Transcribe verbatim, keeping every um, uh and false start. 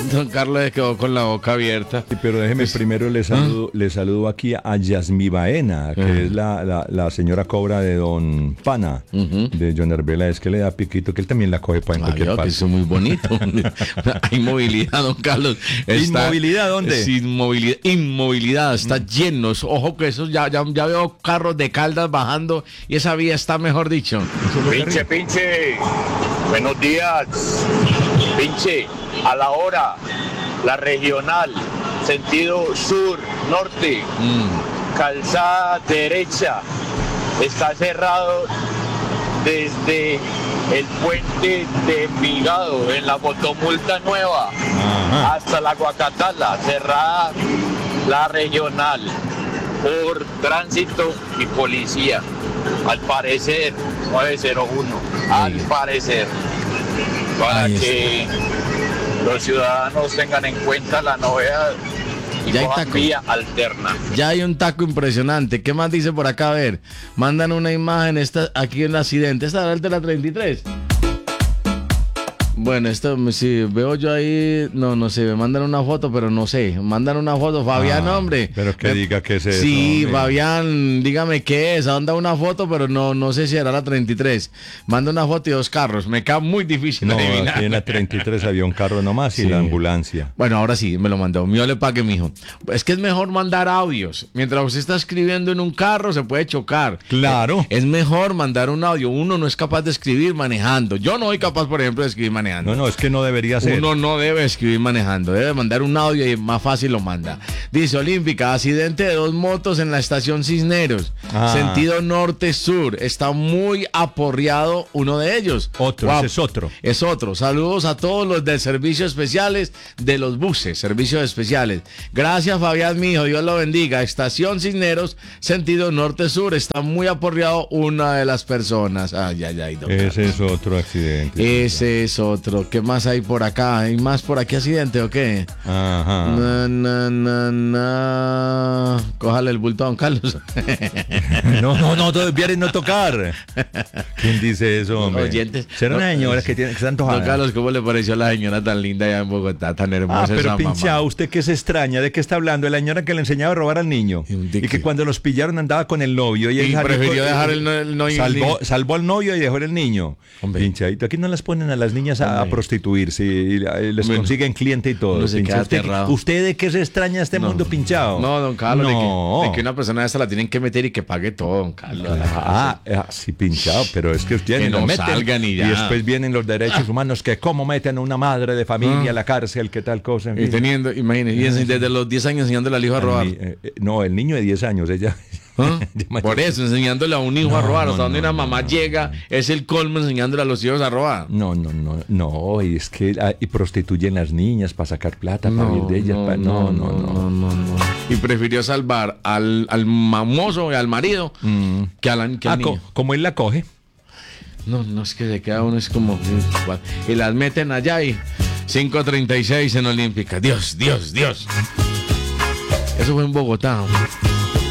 Don Carlos se quedó con la boca abierta. Sí, pero déjeme Pues, primero le saludo, ¿ah? le saludo aquí a Yasmi Baena, que Ajá. es la, la, la señora cobra de Don Pana, Ujú. de John Herbela. Es que le da piquito, que él también la coge para en Ah, cualquier veo que parte. eso es muy bonito. Hay movilidad, don Carlos. ¿Inmovilidad dónde? Sí, inmovilidad, inmovilidad, está lleno. Ojo que eso ya, ya, ya veo carros de Caldas bajando y esa vía está, mejor dicho. Pinche, pinche, buenos días. Pinche, a la hora, la regional, sentido sur-norte, Mm. calzada derecha, está cerrado desde el puente de Envigado en la fotomulta nueva Ajá. hasta la Guacatala, cerrada la regional por tránsito y policía. Al parecer, nueve cero uno, al parecer, para Ahí que los ciudadanos tengan en cuenta la novedad y Ya hay cojan taco. vía alterna. Ya hay un taco impresionante. ¿Qué más dice por acá? A ver, mandan una imagen esta, aquí en el accidente. ¿Esta era el de la treinta y tres? Bueno, esto, si veo yo ahí, no, no sé, me mandan una foto, pero no sé, mandan una foto, Fabián, Ah, hombre. pero que Me- diga qué es eso, Sí, hombre. Fabián, dígame qué es, anda una foto, pero no, no sé si era la treinta y tres. Manda una foto y dos carros, me queda muy difícil No, adivinar. aquí en la treinta y tres había un carro nomás y Sí. la ambulancia. Bueno, ahora sí, me lo mandó. Mío le pague, mijo. Es que es mejor mandar audios. Mientras usted está escribiendo en un carro, se puede chocar. Claro. Es mejor mandar un audio. Uno no es capaz de escribir manejando. Yo no soy capaz, por ejemplo, de escribir manejando. No, no, es que no debería ser. Uno no debe escribir manejando, debe mandar un audio y más fácil lo manda. Dice Olímpica, accidente de dos motos en la estación Cisneros, Ah. sentido norte-sur. Está muy aporreado uno de ellos. Otro, Guau, ese es otro. Es otro. Saludos a todos los del servicio especiales de los buses, servicios especiales. Gracias, Fabián, mijo, Dios lo bendiga. Estación Cisneros, sentido norte-sur. Está muy aporreado una de las personas. Ay, ay, ay, don Ese Carlos. es otro accidente. Ese es otro. ¿Qué más hay por acá? ¿Hay más por aquí accidente o qué? Ajá. Na, na, na, na. Cójale el bulto a don Carlos. No, no, no, todo viernes no tocar. ¿Quién dice eso, hombre? Oyentes. Será una No, señora que tiene que estar antojada. Don Carlos, ¿cómo le pareció la señora tan linda allá en Bogotá, tan hermosa? Ah, esa pero mamá? pinchado, ¿usted qué se extraña? ¿De qué está hablando? De la señora que le enseñaba a robar al niño. ¿Y de Y que qué? cuando los pillaron andaba con el novio. Y, él Y salió prefirió con- dejar el no- el no- salvó, salvó al novio y dejó el niño. Hombre. Pinchadito. Aquí no las ponen a las niñas a, a Hombre. prostituirse y, la- y les Bueno. consiguen cliente y todo. Uno se Pinchado. queda ¿Usted, aterrado. ¿Usted de qué se extraña este No. mundo pinchado? No, don Carlos, de que- No. De, que, una persona de esta la tienen que meter y que pague todo, don Carlos. Ah, ah, sí, pinchado, pero es que ustedes Que lo no meten salgan y ya. después vienen los derechos humanos que cómo meten a una madre de familia Ah. a la cárcel, qué tal cosa. en Y fin. teniendo, imagínense, y ense- desde los diez años enseñándole al hijo a robar. Ni- eh, eh, no, el niño de diez años, ella. ¿Ah? ya mayor. Por eso, enseñándole a un hijo a No, robar. no, Hasta donde no, una no, mamá no, llega, es el colmo enseñándole a los hijos a robar. No, no, no, no, y es que ah, y prostituyen las niñas para sacar plata, para vivir de ellas. no, pa- no, no, no. no, no, no. Y prefirió salvar al, al mamoso y al marido Mm. que, a la- que Ah, al co- niño. como él la coge. No, no, es que se queda uno, es como... Y las meten allá y cinco treinta y seis en Olímpica. Dios, Dios, Dios. Eso fue en Bogotá.